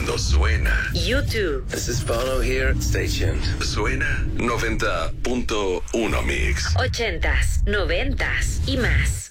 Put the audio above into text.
cuando suena. YouTube. This is Bono here. Stay tuned. Suena 90.1 Mix. 80s, 90s y más.